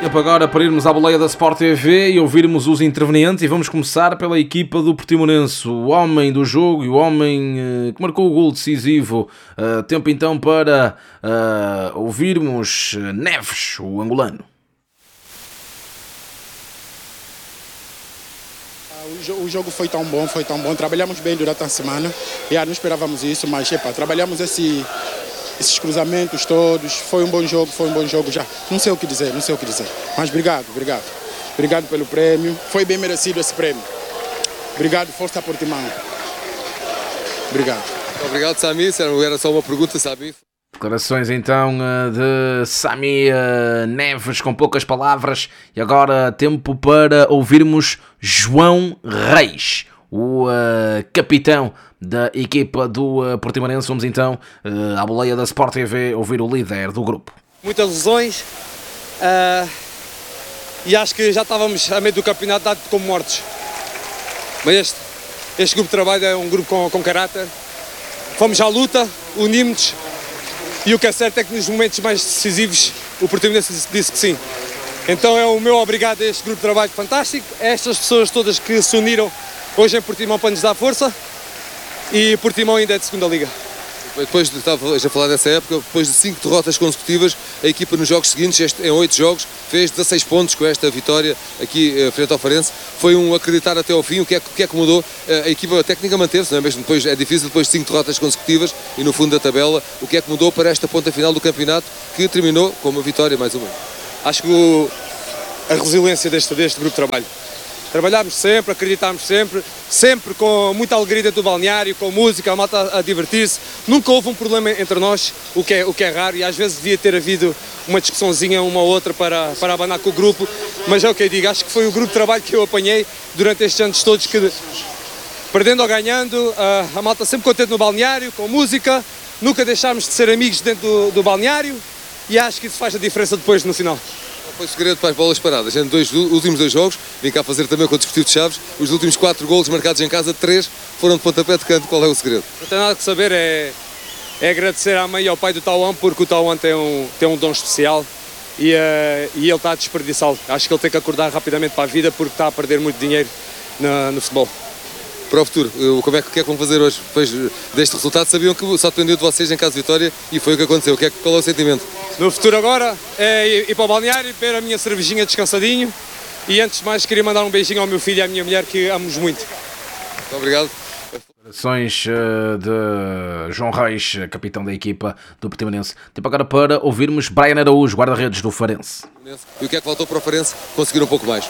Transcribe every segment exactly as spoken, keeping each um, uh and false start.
tempo agora para irmos à boleia da Sport T V e ouvirmos os intervenientes, e vamos começar pela equipa do Portimonense, o homem do jogo e o homem uh, que marcou o gol decisivo. Uh, tempo então para uh, ouvirmos Neves, o angolano. O jogo foi tão bom, foi tão bom. Trabalhamos bem durante a semana. Já não esperávamos isso, mas epa, trabalhamos esse, esses cruzamentos todos. Foi um bom jogo, foi um bom jogo já. Não sei o que dizer, não sei o que dizer. Mas obrigado, obrigado. Obrigado pelo prêmio. Foi bem merecido esse prêmio. Obrigado, Força Portimão. Obrigado. Obrigado, Sami. Era só uma pergunta, Sami. Declarações então de Sami Neves com poucas palavras. E agora tempo para ouvirmos João Reis, o uh, capitão da equipa do uh, Portimonense. Vamos então uh, à boleia da Sport T V ouvir o líder do grupo. Muitas lesões uh, e acho que já estávamos a meio do campeonato dado como mortos. Mas este, este grupo de trabalho é um grupo com, com caráter. Fomos à luta, unimos-nos. E o que é certo é que nos momentos mais decisivos o Portimonense disse que sim. Então é o meu obrigado a este grupo de trabalho fantástico, a estas pessoas todas que se uniram hoje em Portimão para nos dar força, e Portimão ainda é de segunda liga. Depois de, estava a falar dessa época, depois de cinco derrotas consecutivas, a equipa nos jogos seguintes, este, em oito jogos, fez dezasseis pontos com esta vitória aqui eh, frente ao Farense. Foi um acreditar até ao fim. O que é, o que, é que mudou? A equipa técnica manteve-se, não é mesmo? Depois, é difícil depois de cinco derrotas consecutivas e no fundo da tabela. O que é que mudou para esta ponta final do campeonato, que terminou com uma vitória mais uma? Acho que o, a resiliência deste, deste grupo de trabalho. Trabalhámos sempre, acreditámos sempre, sempre com muita alegria dentro do balneário, com música, a malta a divertir-se. Nunca houve um problema entre nós, o que é, o que é raro, e às vezes devia ter havido uma discussãozinha uma ou outra para, para abanar com o grupo, mas é o que eu digo, acho que foi o grupo de trabalho que eu apanhei durante estes anos todos, que perdendo ou ganhando, a, a malta sempre contente no balneário, com música, nunca deixámos de ser amigos dentro do, do balneário, e acho que isso faz a diferença depois no final. Foi o segredo para as bolas paradas. Nos dois últimos dois jogos, vim cá fazer também com o Desportivo de Chaves, os últimos quatro golos marcados em casa, três foram de pontapé de canto. Qual é o segredo? Não tem nada que saber, é, é agradecer à mãe e ao pai do Tauan, porque o Tauan tem um, tem um dom especial e, uh, e ele está a desperdiçá-lo. Acho que ele tem que acordar rapidamente para a vida, porque está a perder muito dinheiro no, no futebol. Para o futuro, como é que, que é que vão fazer hoje? Depois deste resultado, sabiam que só dependia de vocês em caso de vitória, e foi o que aconteceu. Que é, qual é o sentimento? No futuro agora é ir para o balneário, beber a minha cervejinha descansadinho, e antes de mais queria mandar um beijinho ao meu filho e à minha mulher, que amo muito. Muito obrigado. Declarações de João Reis, capitão da equipa do Portimonense. Tempo agora para ouvirmos Brian Araújo, guarda-redes do Farense. E o que é que faltou para o Farense conseguir um pouco mais?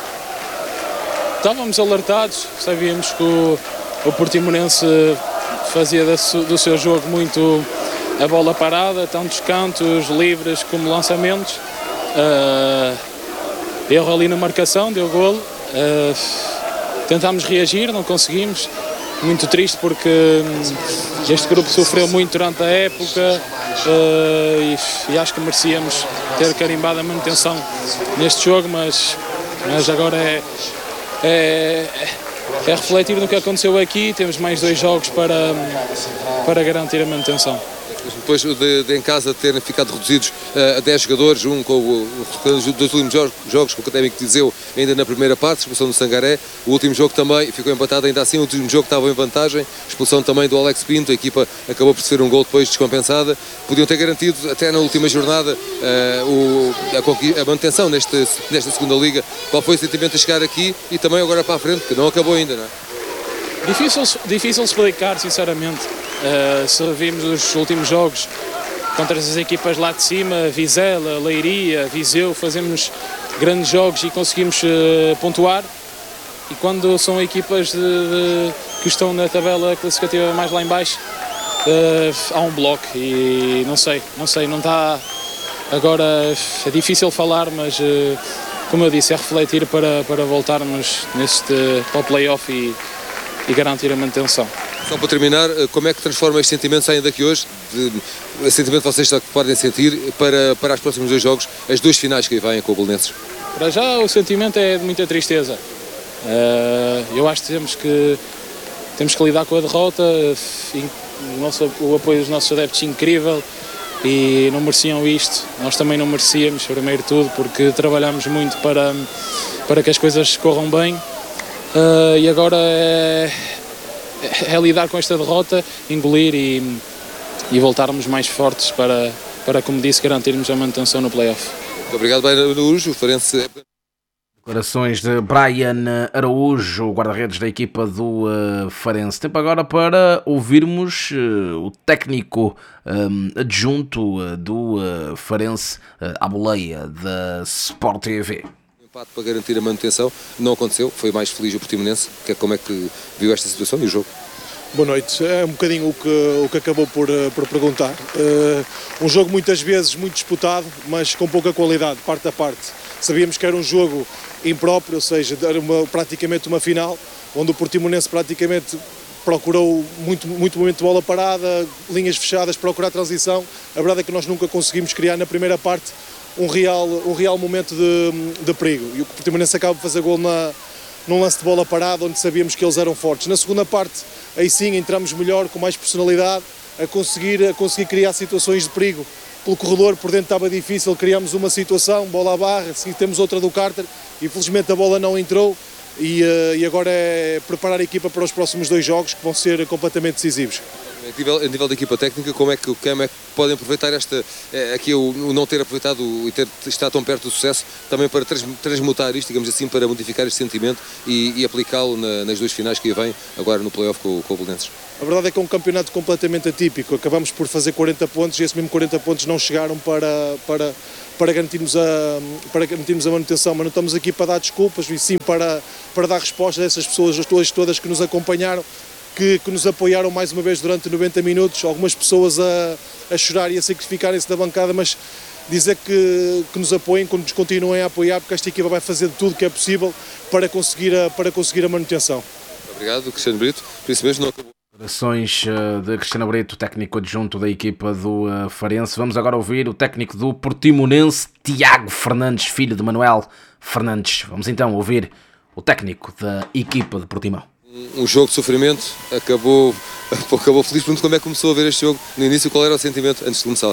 Estávamos alertados, sabíamos que o, o Portimonense fazia do seu jogo muito a bola parada, tantos cantos livres como lançamentos. Uh, erro ali na marcação, deu golo. Uh, tentámos reagir, não conseguimos. Muito triste porque este grupo sofreu muito durante a época uh, e, e acho que merecíamos ter carimbado a manutenção neste jogo, mas, mas agora é... É, é refletir no que aconteceu aqui. Temos mais dois jogos para, para garantir a manutenção. Depois de, de em casa terem ficado reduzidos uh, a dez jogadores, um com o, os dois últimos jogos, jogos com o Académico de Viseu ainda na primeira parte, expulsão do Sangaré, o último jogo também ficou empatado ainda assim, o último jogo estava em vantagem, expulsão também do Alex Pinto, a equipa acabou por sofrer um gol depois descompensada. Podiam ter garantido até na última jornada uh, o, a, a manutenção neste, nesta segunda liga. Qual foi o sentimento de chegar aqui e também agora para a frente, que não acabou ainda, não é? Difícil, difícil explicar, sinceramente. Uh, se revimos os últimos jogos contra as equipas lá de cima, Vizela, Leiria, Viseu, fazemos grandes jogos e conseguimos uh, pontuar. E quando são equipas de, de, que estão na tabela classificativa mais lá em baixo, uh, há um bloco e não sei, não sei, não está agora, é difícil falar, mas uh, como eu disse, é refletir para, para voltarmos neste, para o play-off e, e garantir a manutenção. Só para terminar, como é que transforma este sentimento, saindo daqui hoje, de, o sentimento que vocês podem sentir para, para os próximos dois jogos, as duas finais que aí vêm com o Belenenses? Para já o sentimento é de muita tristeza. Uh, eu acho que temos que, temos que lidar com a derrota, o, nosso, o apoio dos nossos adeptos é incrível, e não mereciam isto. Nós também não merecíamos, primeiro de tudo, porque trabalhámos muito para, para que as coisas corram bem, uh, e agora é, é lidar com esta derrota, engolir e, e voltarmos mais fortes para, para, como disse, garantirmos a manutenção no play-off. Muito obrigado, Brian Araújo. O Farense... Declarações de Brian Araújo, guarda-redes da equipa do uh, Farense. Tempo agora para ouvirmos uh, o técnico um, adjunto uh, do uh, Farense, uh, à boleia da Sport T V. Empate para garantir a manutenção, não aconteceu, foi mais feliz o Portimonense. Como é que viu esta situação e o jogo? Boa noite, é um bocadinho o que, o que acabou por, por perguntar. Uh, um jogo muitas vezes muito disputado, mas com pouca qualidade, parte a parte. Sabíamos que era um jogo impróprio, ou seja, era uma, praticamente uma final, onde o Portimonense praticamente procurou muito, muito momento de bola parada, linhas fechadas, procurar transição. A verdade é que nós nunca conseguimos criar na primeira parte um real, um real momento de, de perigo. E o Portimonense acaba de fazer gol na, num lance de bola parada, onde sabíamos que eles eram fortes. Na segunda parte, aí sim, entramos melhor, com mais personalidade, a conseguir, a conseguir criar situações de perigo. Pelo corredor, por dentro estava difícil, criámos uma situação, bola à barra, assim temos outra do Carter, e felizmente a bola não entrou, e, uh, e agora é preparar a equipa para os próximos dois jogos, que vão ser completamente decisivos. A nível, a nível da equipa técnica, como é que, como é que podem aproveitar esta, é, aqui o, o não ter aproveitado e ter, estar tão perto do sucesso, também para trans, transmutar isto, digamos assim, para modificar este sentimento e, e aplicá-lo na, nas duas finais que aí vêm, agora no play-off com, com o Belenenses? A verdade é que é um campeonato completamente atípico, acabamos por fazer quarenta pontos e esses mesmos quarenta pontos não chegaram para, para, para, garantirmos a, para garantirmos a manutenção, mas não estamos aqui para dar desculpas, e sim para, para dar resposta a essas pessoas todas, todas que nos acompanharam, que, que nos apoiaram mais uma vez durante noventa minutos, algumas pessoas a, a chorar e a sacrificarem-se da bancada, mas dizer que, que nos apoiem, que nos continuem a apoiar, porque esta equipa vai fazer de tudo que é possível para conseguir a, para conseguir a manutenção. Obrigado, Cristiano Brito, por isso mesmo não acabou. Declarações de Cristiano Brito, técnico adjunto da equipa do uh, Farense. Vamos agora ouvir o técnico do Portimonense, Tiago Fernandes, filho de Manuel Fernandes. Vamos então ouvir o técnico da equipa de Portimão. Um jogo de sofrimento, acabou, acabou feliz. Pergunto como é que começou a ver este jogo no início, qual era o sentimento antes de começar?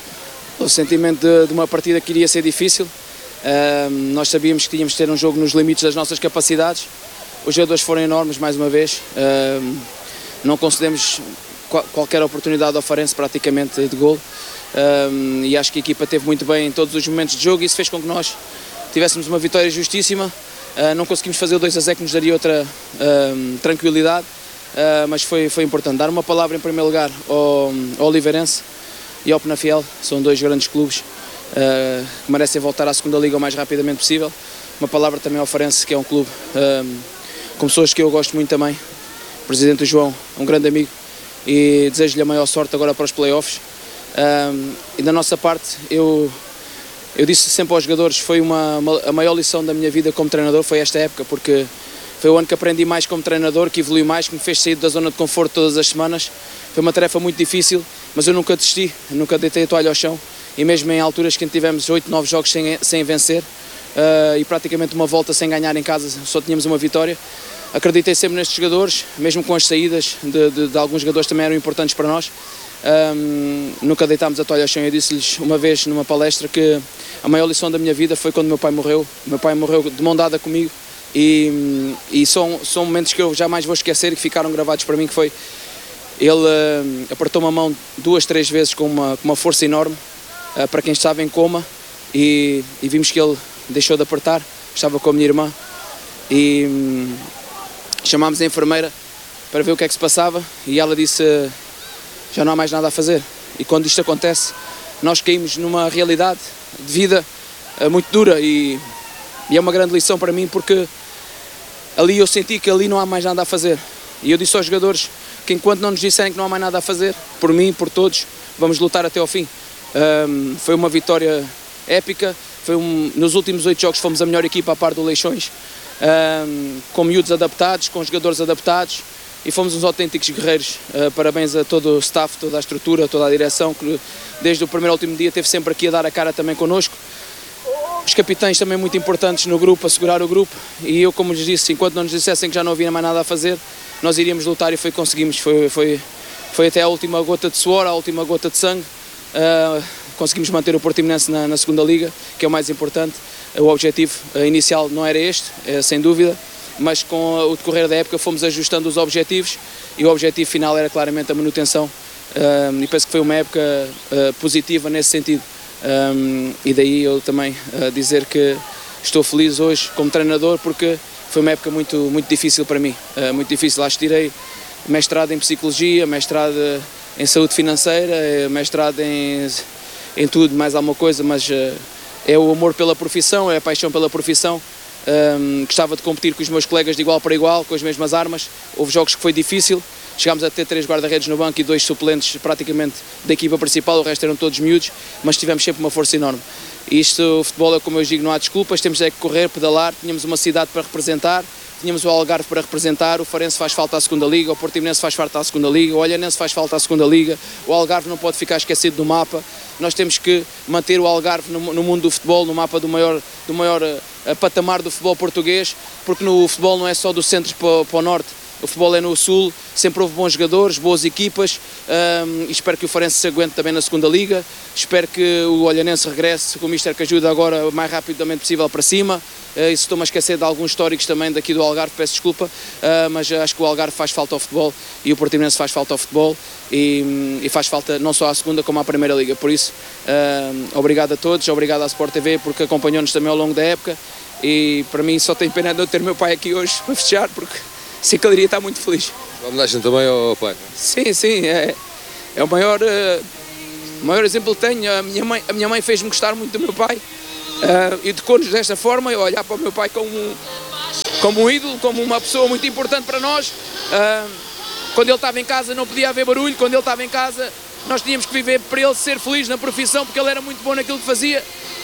O sentimento de, de uma partida que iria ser difícil. Uh, nós sabíamos que tínhamos de ter um jogo nos limites das nossas capacidades. Os jogadores foram enormes mais uma vez. Uh, não concedemos qual, qualquer oportunidade ao Farense praticamente de gol. Uh, e acho que a equipa teve muito bem em todos os momentos de jogo e isso fez com que nós tivéssemos uma vitória justíssima. Uh, não conseguimos fazer o dois a zero que nos daria outra uh, tranquilidade, uh, mas foi, foi importante. Dar uma palavra em primeiro lugar ao, ao Oliveirense e ao Penafiel, são dois grandes clubes uh, que merecem voltar à segunda liga o mais rapidamente possível. Uma palavra também ao Farense, que é um clube uh, com pessoas que eu gosto muito também. O presidente João, um grande amigo, e desejo-lhe a maior sorte agora para os play-offs. Uh, e da nossa parte, eu... Eu disse sempre aos jogadores, foi uma, uma, a maior lição da minha vida como treinador, foi esta época, porque foi o ano que aprendi mais como treinador, que evolui mais, que me fez sair da zona de conforto todas as semanas. Foi uma tarefa muito difícil, mas eu nunca desisti, eu nunca deitei a toalha ao chão, e mesmo em alturas que tivemos oito, nove jogos sem, sem vencer, uh, e praticamente uma volta sem ganhar em casa, só tínhamos uma vitória, acreditei sempre nestes jogadores, mesmo com as saídas de, de, de alguns jogadores também eram importantes para nós. Um, nunca deitámos a toalha ao chão. Eu disse-lhes uma vez numa palestra que a maior lição da minha vida foi quando meu pai morreu. Meu pai morreu de mão dada comigo e, e são, são momentos que eu jamais vou esquecer e que ficaram gravados para mim, que foi ele uh, apertou-me a mão duas, três vezes com uma, com uma força enorme uh, para quem estava em coma e, e vimos que ele deixou de apertar, estava com a minha irmã e um, chamámos a enfermeira para ver o que é que se passava e ela disse uh, já não há mais nada a fazer. E quando isto acontece, nós caímos numa realidade de vida uh, muito dura e, e é uma grande lição para mim, porque ali eu senti que ali não há mais nada a fazer. E eu disse aos jogadores que enquanto não nos disserem que não há mais nada a fazer, por mim, por todos, vamos lutar até ao fim. Um, foi uma vitória épica, foi um, nos últimos oito jogos fomos a melhor equipa a par do Leixões, um, com miúdos adaptados, com jogadores adaptados, e fomos uns autênticos guerreiros. Uh, parabéns a todo o staff, toda a estrutura, toda a direção, que desde o primeiro ao último dia esteve sempre aqui a dar a cara também connosco. Os capitães também muito importantes no grupo, a segurar o grupo, e eu, como lhes disse, enquanto não nos dissessem que já não havia mais nada a fazer, nós iríamos lutar e foi conseguimos. Foi, foi, foi até a última gota de suor, a última gota de sangue, uh, conseguimos manter o Portimonense na, na segunda Liga, que é o mais importante. O objetivo uh, inicial não era este, uh, sem dúvida, mas com o decorrer da época fomos ajustando os objetivos e o objetivo final era claramente a manutenção. Uh, e penso que foi uma época uh, positiva nesse sentido. Um, e daí eu também uh, dizer que estou feliz hoje como treinador, porque foi uma época muito, muito difícil para mim, uh, muito difícil. Lá tirei mestrado em Psicologia, mestrado em Saúde Financeira, mestrado em, em tudo, mais alguma coisa, mas uh, é o amor pela profissão, é a paixão pela profissão. Um, gostava de competir com os meus colegas de igual para igual, com as mesmas armas. Houve jogos que foi difícil, chegámos a ter três guarda-redes no banco e dois suplentes praticamente da equipa principal, o resto eram todos miúdos, mas tivemos sempre uma força enorme. Isto, o futebol, é como eu digo, não há desculpas, temos é que correr, pedalar, tínhamos uma cidade para representar, tínhamos o Algarve para representar, o Farense faz falta à segunda Liga, o Portimonense faz falta à segunda Liga, o Olhanense faz falta à segunda Liga, o Algarve não pode ficar esquecido do mapa. Nós temos que manter o Algarve no, no mundo do futebol, no mapa do maior, do maior uh, patamar do futebol português, porque no futebol não é só do centro para, para o norte, o futebol é no sul, sempre houve bons jogadores, boas equipas, um, e espero que o Farense se aguente também na segunda Liga, espero que o Olhanense regresse com o mister que ajuda agora o mais rapidamente possível para cima. Uh, e se estou-me a esquecer de alguns históricos também daqui do Algarve, peço desculpa, uh, mas acho que o Algarve faz falta ao futebol e o Portimonense faz falta ao futebol e, e faz falta não só à segunda como à primeira Liga. Por isso, uh, obrigado a todos, obrigado à Sport T V porque acompanhou-nos também ao longo da época e para mim só tenho pena de eu ter meu pai aqui hoje para festejar, porque sei que ele iria estar muito feliz. Uma homenagem também ao pai? Sim, sim, é, é o maior, uh, maior exemplo que tenho. A minha mãe, a minha mãe fez-me gostar muito do meu pai. Uh, e educou-nos desta forma, eu olhar para o meu pai como um, como um ídolo, como uma pessoa muito importante para nós. Uh, quando ele estava em casa não podia haver barulho, quando ele estava em casa nós tínhamos que viver para ele ser feliz na profissão, porque ele era muito bom naquilo que fazia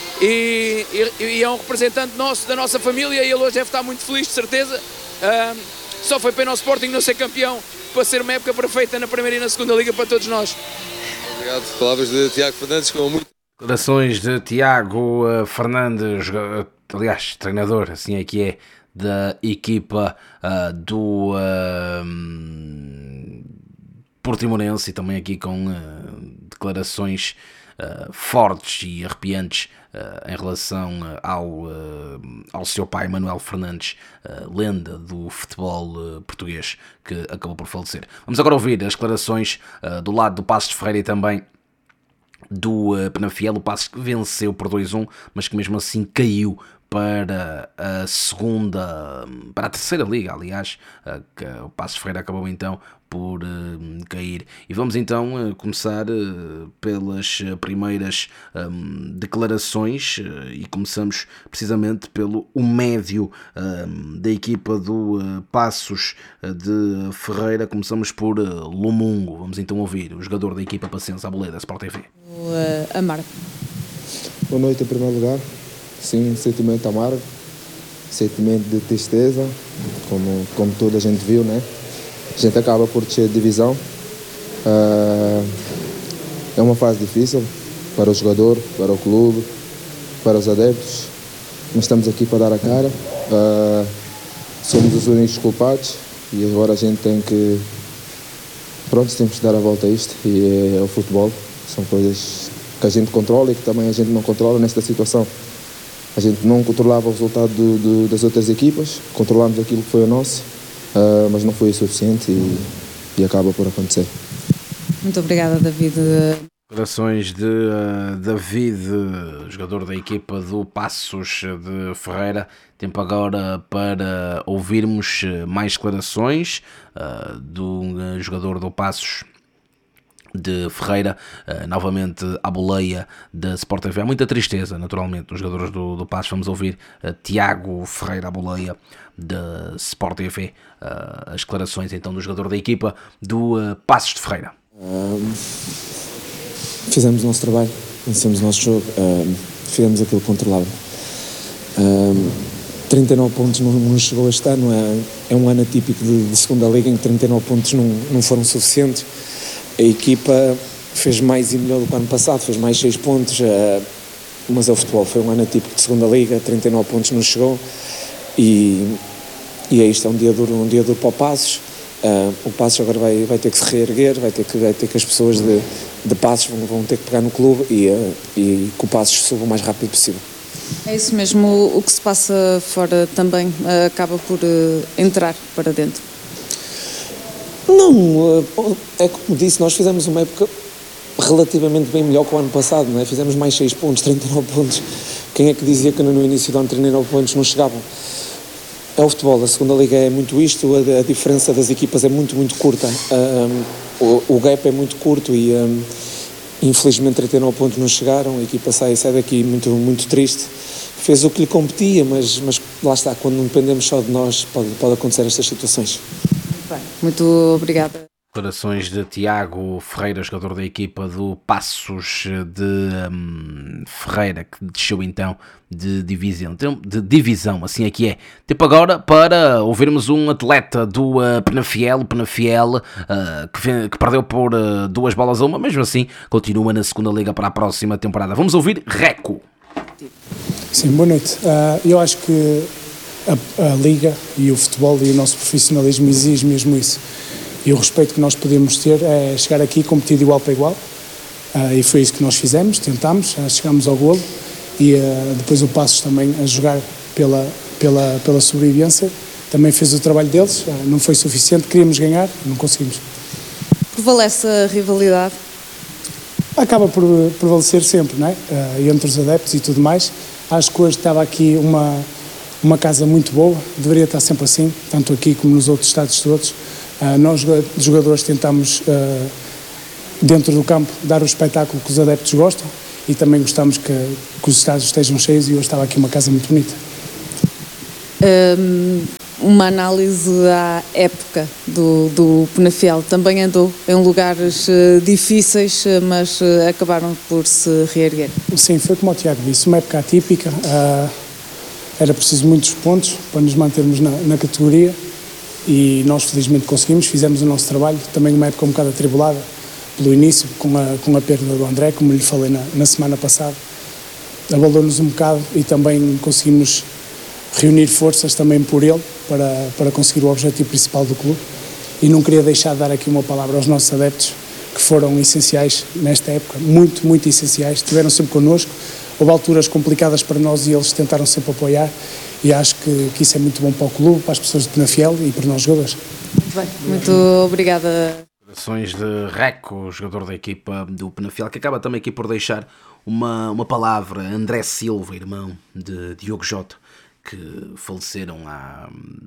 e, e, e é um representante nosso, da nossa família, e ele hoje deve estar muito feliz, de certeza. Uh, só foi pena o Sporting não ser campeão, para ser uma época perfeita na primeira e na segunda Liga para todos nós. Obrigado. Palavras de Tiago Fernandes, com muito... Declarações de Tiago uh, Fernandes, uh, aliás, treinador, assim é que é, da equipa uh, do uh, Portimonense, e também aqui com uh, declarações uh, fortes e arrepiantes uh, em relação uh, ao, uh, ao seu pai, Manuel Fernandes, uh, lenda do futebol uh, português, que acabou por falecer. Vamos agora ouvir as declarações uh, do lado do Passos de Ferreira e também do uh, Penafiel, o Passos que venceu por dois a um, mas que mesmo assim caiu para a segunda, para a terceira liga, aliás, uh, que o Passos de Ferreira acabou então por uh, cair. E vamos então uh, começar uh, pelas primeiras um, declarações uh, e começamos precisamente pelo o médio um, da equipa do uh, Passos de Ferreira. Começamos por uh, Lumungo. Vamos então ouvir o jogador da equipa Paciência Aboleda, Sport T V. Uh, amargo. Boa noite em primeiro lugar. Sim, sentimento amargo, sentimento de tristeza, como, como toda a gente viu, né? A gente acaba por descer de divisão. Uh, é uma fase difícil para o jogador, para o clube, para os adeptos. Mas estamos aqui para dar a cara. Uh, somos os únicos culpados e agora a gente tem que... Pronto, temos que dar a volta a isto e é, é o futebol. São coisas que a gente controla e que também a gente não controla nesta situação. A gente não controlava o resultado do, do, das outras equipas, controlámos aquilo que foi o nosso, uh, mas não foi o suficiente e, e acaba por acontecer. Muito obrigada, David. Declarações de uh, David, jogador da equipa do Passos de Ferreira. Tempo agora para ouvirmos mais declarações uh, do uh, jogador do Passos de Ferreira, uh, novamente à boleia da Sport T V. Há muita tristeza, naturalmente, nos jogadores do, do Passos. Vamos ouvir uh, Tiago Ferreira à boleia da Sport T V. Uh, as declarações então do jogador da equipa do uh, Passos de Ferreira. Um, fizemos o nosso trabalho, vencemos o nosso jogo, um, fizemos aquilo que controlava. Um, trinta e nove pontos não, não chegou este ano, é, é um ano atípico de, de segunda liga em que trinta e nove pontos não, não foram suficientes. A equipa fez mais e melhor do que o ano passado, fez mais seis pontos, uh, mas é o futebol, foi um ano atípico de segunda liga, trinta e nove pontos não chegou e, e é isto, é um dia duro, um dia duro para o Passos. Uh, o Passos agora vai, vai ter que se reerguer, vai ter que, vai ter que as pessoas de, de Passos vão, vão ter que pegar no clube e, uh, e que o Passos suba o mais rápido possível. É isso mesmo, o, o que se passa fora também uh, acaba por uh, entrar para dentro? Não, uh, é como disse, nós fizemos uma época relativamente bem melhor que o ano passado, não é? Fizemos mais seis pontos, trinta e nove pontos. Quem é que dizia que no início do ano trinta e nove pontos não chegavam? É o futebol, a segunda liga é muito isto, a, a diferença das equipas é muito, muito curta, um, o, o gap é muito curto e um, infelizmente trinta e nove pontos não chegaram, a equipa sai, sai daqui muito, muito triste, fez o que lhe competia, mas, mas lá está, quando não dependemos só de nós pode, pode acontecer estas situações. Bem, muito obrigada. Declarações de Tiago Ferreira, jogador da equipa do Passos de um, Ferreira, que desceu então de divisão, de divisão, assim é que é. Tempo agora para ouvirmos um atleta do uh, Penafiel, o Penafiel uh, que, que perdeu por uh, duas bolas a uma, mesmo assim continua na segunda liga para a próxima temporada. Vamos ouvir Reco. Sim, boa noite. Uh, eu acho que a, a liga e o futebol e o nosso profissionalismo exige mesmo isso. E o respeito que nós podemos ter é chegar aqui e competir de igual para igual. Uh, e foi isso que nós fizemos, tentámos, uh, chegámos ao golo e uh, depois o Passos também a jogar pela, pela, pela sobrevivência. Também fez o trabalho deles, uh, não foi suficiente, queríamos ganhar, não conseguimos. Prevalece a rivalidade? Acaba por prevalecer sempre, não é? Uh, entre os adeptos e tudo mais. Acho que hoje estava aqui uma, uma casa muito boa, deveria estar sempre assim, tanto aqui como nos outros estados todos. Uh, nós, jogadores, tentamos, uh, dentro do campo, dar o espetáculo que os adeptos gostam e também gostamos que, que os estádios estejam cheios e hoje estava aqui uma casa muito bonita. Um, uma análise à época do, do Penafiel. Também andou em lugares uh, difíceis, mas uh, acabaram por se reerguer. Sim, foi como o Tiago disse, uma época atípica. Uh, era preciso muitos pontos para nos mantermos na, na categoria. E nós felizmente conseguimos, fizemos o nosso trabalho, também uma época um bocado atribulada pelo início, com a, com a perda do André, como lhe falei na, na semana passada, abalou-nos um bocado e também conseguimos reunir forças também por ele para, para conseguir o objetivo principal do clube e não queria deixar de dar aqui uma palavra aos nossos adeptos que foram essenciais nesta época, muito, muito essenciais, estiveram sempre connosco, houve alturas complicadas para nós e eles tentaram sempre apoiar. E acho que, que isso é muito bom para o clube, para as pessoas de Penafiel e para nós jogadores. Muito bem, muito obrigada. Declarações de Reco, jogador da equipa do Penafiel, que acaba também aqui por deixar uma, uma palavra. André Silva, irmão de Diogo Jota, que faleceram há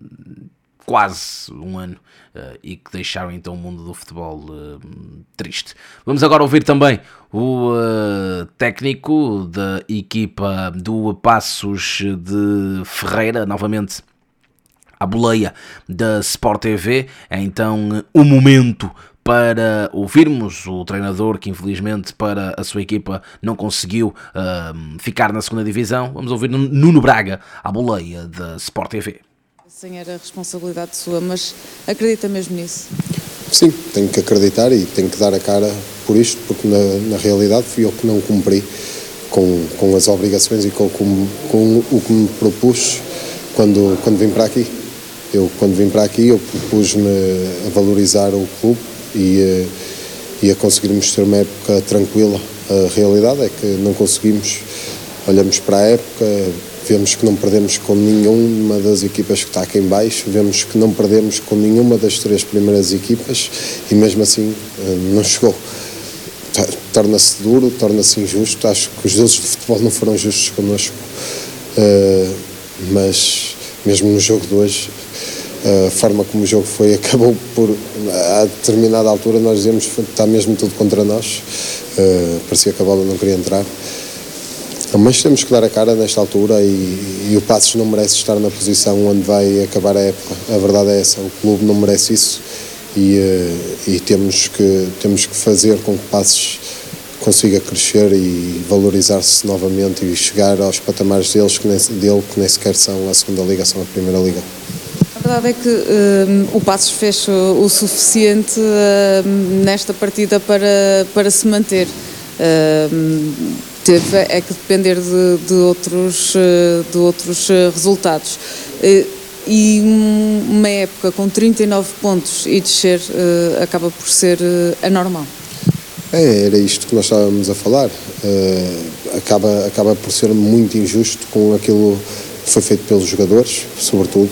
quase um ano uh, e que deixaram então o mundo do futebol uh, triste. Vamos agora ouvir também o uh, técnico da equipa do Passos de Ferreira, novamente à boleia da Sport T V. É então o momento para ouvirmos o treinador que infelizmente para a sua equipa não conseguiu uh, ficar na segunda divisão. Vamos ouvir Nuno Braga à boleia da Sport T V. Sim, era responsabilidade sua, mas acredita mesmo nisso? Sim, tenho que acreditar e tenho que dar a cara por isto, porque na, na realidade fui eu que não cumpri com, com as obrigações e com, com, com o que me propus quando, quando vim para aqui. Eu, quando vim para aqui, eu propus-me a valorizar o clube e, e a conseguirmos ter uma época tranquila. A realidade é que não conseguimos, olhamos para a época, vemos que não perdemos com nenhuma das equipas que está aqui em baixo, vemos que não perdemos com nenhuma das três primeiras equipas e mesmo assim não chegou. Torna-se duro, torna-se injusto, acho que os deuses do futebol não foram justos connosco, uh, mas mesmo no jogo de hoje, a forma como o jogo foi acabou por, a determinada altura nós dizemos que está mesmo tudo contra nós, uh, parecia que a bola não queria entrar. Mas temos que dar a cara nesta altura e, e o Passos não merece estar na posição onde vai acabar a época. A verdade é essa, o clube não merece isso e, e temos, que, temos que fazer com que o Passos consiga crescer e valorizar-se novamente e chegar aos patamares deles, que nem, dele, que nem sequer são a segunda liga, são a primeira liga. A verdade é que um, o Passos fez o suficiente um, nesta partida para, para se manter. Um, teve é que depender de, de, outros, de outros resultados. e uma época com trinta e nove pontos e descer uh, acaba por ser uh, anormal. É, era isto que nós estávamos a falar. Uh, acaba, acaba por ser muito injusto com aquilo que foi feito pelos jogadores, sobretudo,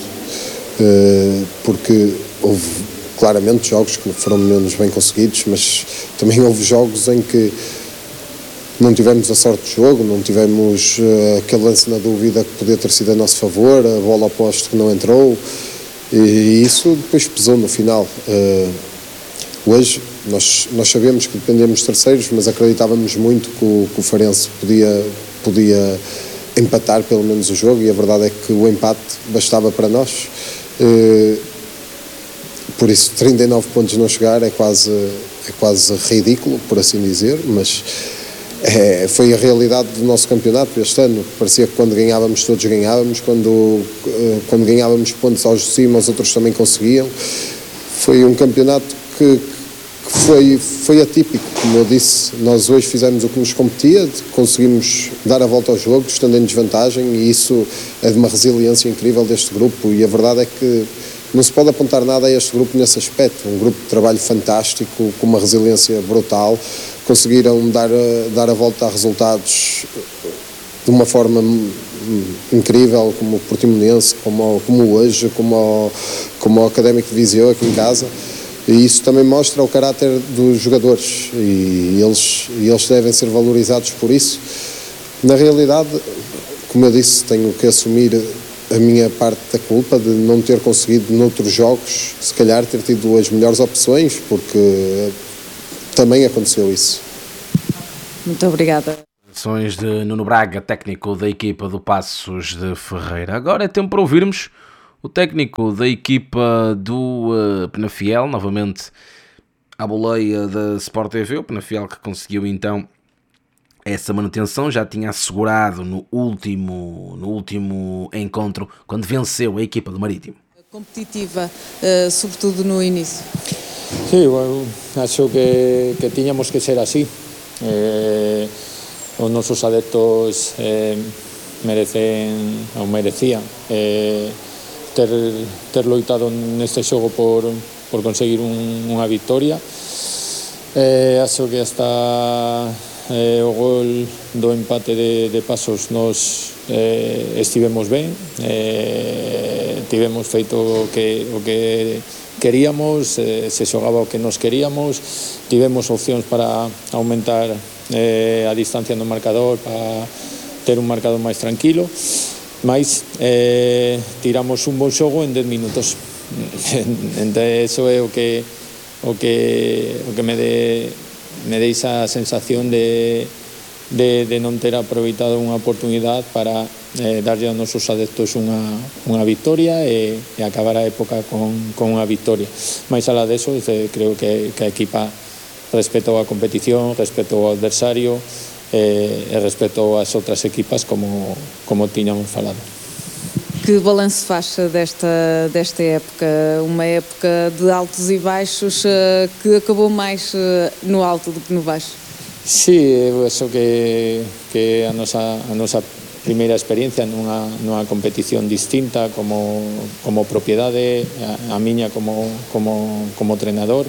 uh, porque houve claramente jogos que foram menos bem conseguidos, mas também houve jogos em que não tivemos a sorte do jogo, não tivemos uh, aquele lance na dúvida que podia ter sido a nosso favor, a bola ao poste que não entrou, e, e isso depois pesou no final. Uh, hoje nós, nós sabemos que dependemos de terceiros, mas acreditávamos muito que o, que o Farense podia, podia empatar pelo menos o jogo, e a verdade é que o empate bastava para nós. Uh, por isso trinta e nove pontos não chegar é quase, é quase ridículo, por assim dizer, mas É, foi a realidade do nosso campeonato este ano. Parecia que quando ganhávamos todos ganhávamos, quando, quando ganhávamos pontos aos de cima os outros também conseguiam. Foi um campeonato que, que foi, foi atípico, como eu disse. Nós hoje fizemos o que nos competia, conseguimos dar a volta ao jogo, estando em desvantagem, e isso é de uma resiliência incrível deste grupo, e a verdade é que não se pode apontar nada a este grupo nesse aspecto. Um grupo de trabalho fantástico, com uma resiliência brutal. Conseguiram dar, dar a volta a resultados de uma forma incrível, como o Portimonense, como, como hoje, como, como o Académico de Viseu aqui em casa, e isso também mostra o caráter dos jogadores, e eles, e eles devem ser valorizados por isso. Na realidade, como eu disse, tenho que assumir a minha parte da culpa de não ter conseguido noutros jogos, se calhar ter tido as melhores opções, porque também aconteceu isso. Muito obrigada. Ações de Nuno Braga, técnico da equipa do Passos de Ferreira. Agora é tempo para ouvirmos o técnico da equipa do uh, Penafiel, novamente à boleia da Sport T V. O Penafiel que conseguiu então essa manutenção, já tinha assegurado no último, no último encontro, quando venceu a equipa do Marítimo. Competitiva, uh, sobretudo no início. Sí, bueno, acho que, que tiñamos que ser así. Eh, os nosos adeptos eh, merecen, ou merecían, eh, ter, ter loitado neste xogo por, por conseguir un, unha victoria. Eh, acho que hasta eh, o gol do empate de, de Pasos nos eh, estivemos ben, eh, tivemos feito o que, o que queríamos, eh, se xogaba o que nos queríamos, tivemos opcións para aumentar eh, a distancia no marcador, para ter un marcador máis tranquilo, mas eh, tiramos un bon xogo en dez minutos. Entón, eso é o que o que o que me de me deixa a sensación de de, de non ter aproveitado unha oportunidade para eh, darlle aos nosos adeptos unha, unha victoria e, e acabar a época con, con unha victoria. Mais alá deso, eh, creo que, que a equipa respetou a competición, respetou ao adversario eh, e respetou as outras equipas como, como tiñamos falado. Que balanço faz desta, desta época? Uma época de altos e baixos uh, que acabou mais uh, no alto do que no baixo? Sí, eu acho que, que a nosa, a nosa primeira experiencia nunha, nunha competición distinta como, como propiedade, a, a miña como, como, como entrenador,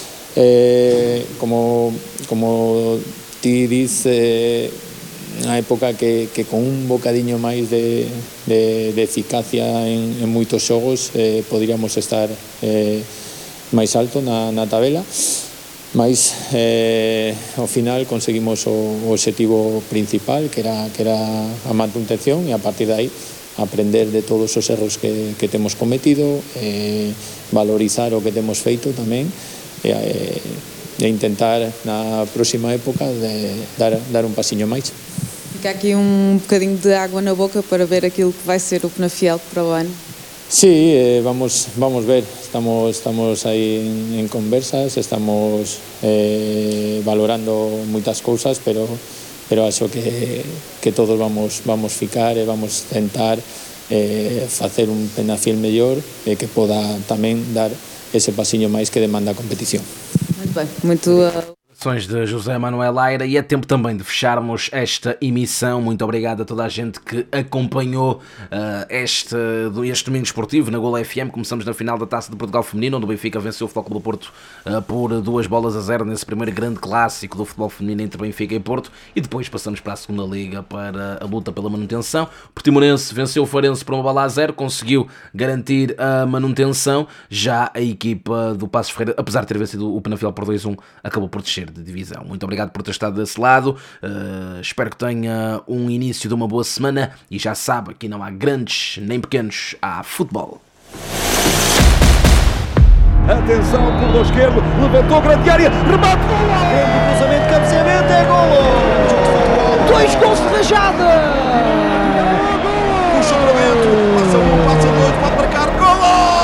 eh, como, como ti dices, unha época que, que con un bocadiño máis de, de, de eficacia en, en moitos xogos eh, poderíamos estar eh, máis alto na, na tabela, mas eh, ao final conseguimos o, o objetivo principal, que era, que era a manutención, e a partir de aí aprender de todos os erros que, que temos cometido, eh, valorizar o que temos feito tamén, e, eh, e intentar na próxima época de dar, dar un pasiño máis. Fica aqui um bocadinho de água na boca para ver aquilo que vai ser o Penafiel para o ano. Sí, eh, vamos, vamos ver, estamos, estamos aí en, en conversas, estamos eh, valorando moitas cousas, pero, pero acho que, que todos vamos, vamos ficar e vamos tentar eh, facer un Penafiel mellor e que poda tamén dar ese pasiño máis que demanda a competición. Muito bem, muito... Uh... declarações de José Manuel Aira e é tempo também de fecharmos esta emissão. Muito obrigado a toda a gente que acompanhou uh, este, este domingo esportivo na Gol F M. Começamos na final da Taça de Portugal Feminino, onde o Benfica venceu o Futebol Clube do Porto uh, por duas bolas a zero nesse primeiro grande clássico do futebol feminino entre Benfica e Porto, e depois passamos para a segunda liga para a luta pela manutenção. O Portimonense venceu o Farense por uma bola a zero, conseguiu garantir a manutenção. Já a equipa do Passos Ferreira, apesar de ter vencido o Penafiel por dois a um, acabou por descer de divisão. Muito obrigado por ter estado desse lado, uh, espero que tenha um início de uma boa semana e já sabe, aqui não há grandes nem pequenos, há futebol. Atenção, pelo esquerdo, levantou grande área, remate, golo! Grande cruzamento, cabeceamento, é golo! Dois gols de rajada! Puxa para dentro, passa um, passa dois, pode marcar, golo!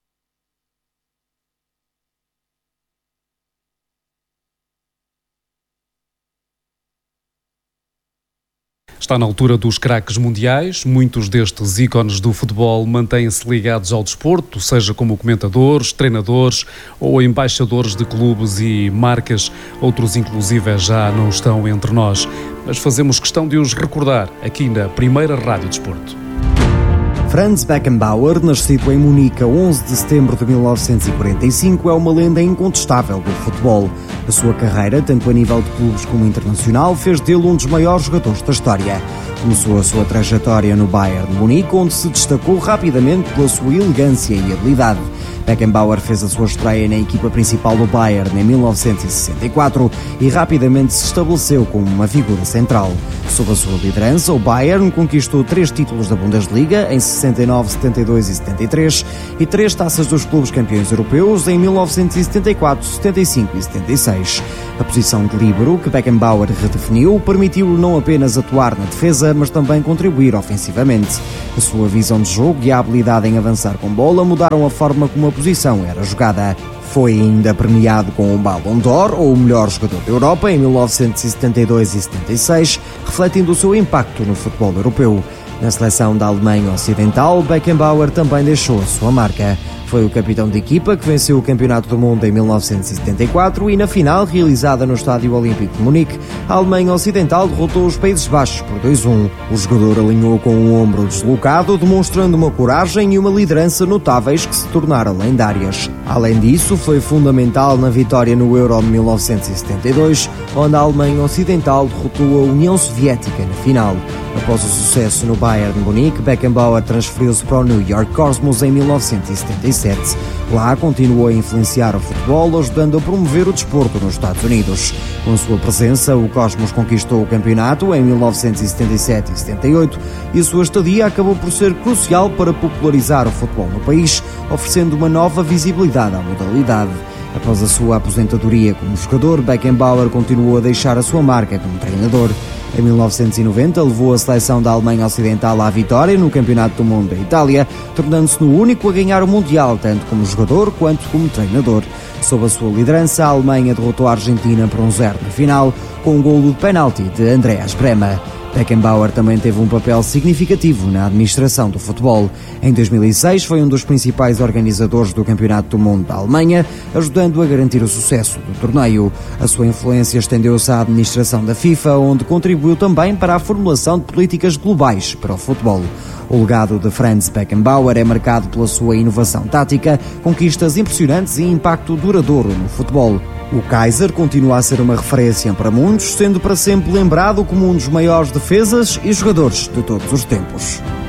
Está na altura dos craques mundiais. Muitos destes ícones do futebol mantêm-se ligados ao desporto, seja como comentadores, treinadores ou embaixadores de clubes e marcas. Outros, inclusive, já não estão entre nós. Mas fazemos questão de os recordar aqui na primeira Rádio Desporto. Franz Beckenbauer, nascido em Munique a onze de setembro de mil novecentos e quarenta e cinco, é uma lenda incontestável do futebol. A sua carreira, tanto a nível de clubes como internacional, fez dele um dos maiores jogadores da história. Começou a sua trajetória no Bayern de Munique, onde se destacou rapidamente pela sua elegância e habilidade. Beckenbauer fez a sua estreia na equipa principal do Bayern em mil novecentos e sessenta e quatro e rapidamente se estabeleceu como uma figura central. Sob a sua liderança, o Bayern conquistou três títulos da Bundesliga em sessenta e nove, setenta e dois e setenta e três e três taças dos clubes campeões europeus em mil novecentos e setenta e quatro, setenta e cinco e setenta e seis. A posição de líbero, que Beckenbauer redefiniu, permitiu-lhe não apenas atuar na defesa, mas também contribuir ofensivamente. A sua visão de jogo e a habilidade em avançar com bola mudaram a forma como a posição era jogada. Foi ainda premiado com o Ballon d'Or, ou o melhor jogador da Europa, em mil novecentos e setenta e dois e setenta e seis, refletindo o seu impacto no futebol europeu. Na seleção da Alemanha Ocidental, Beckenbauer também deixou a sua marca. Foi o capitão de equipa que venceu o Campeonato do Mundo em mil novecentos e setenta e quatro e na final, realizada no Estádio Olímpico de Munique, a Alemanha Ocidental derrotou os Países Baixos por dois a um. O jogador alinhou com o ombro deslocado, demonstrando uma coragem e uma liderança notáveis que se tornaram lendárias. Além disso, foi fundamental na vitória no Euro de mil novecentos e setenta e dois, onde a Alemanha Ocidental derrotou a União Soviética na final. Após o sucesso no Bayern de Munique, Beckenbauer transferiu-se para o New York Cosmos em mil novecentos e setenta e sete. Lá continuou a influenciar o futebol, ajudando a promover o desporto nos Estados Unidos. Com sua presença, o Cosmos conquistou o campeonato em mil novecentos e setenta e sete e setenta e oito e a sua estadia acabou por ser crucial para popularizar o futebol no país, oferecendo uma nova visibilidade à modalidade. Após a sua aposentadoria como jogador, Beckenbauer continuou a deixar a sua marca como treinador. Em mil novecentos e noventa, levou a seleção da Alemanha Ocidental à vitória no Campeonato do Mundo da Itália, tornando-se no único a ganhar o Mundial, tanto como jogador quanto como treinador. Sob a sua liderança, a Alemanha derrotou a Argentina por um zero na final, com um golo de penalti de Andreas Brehme. Beckenbauer também teve um papel significativo na administração do futebol. Em dois mil e seis foi um dos principais organizadores do Campeonato do Mundo da Alemanha, ajudando a garantir o sucesso do torneio. A sua influência estendeu-se à administração da FIFA, onde contribuiu também para a formulação de políticas globais para o futebol. O legado de Franz Beckenbauer é marcado pela sua inovação tática, conquistas impressionantes e impacto duradouro no futebol. O Kaiser continua a ser uma referência para muitos, sendo para sempre lembrado como um dos maiores defesas e jogadores de todos os tempos.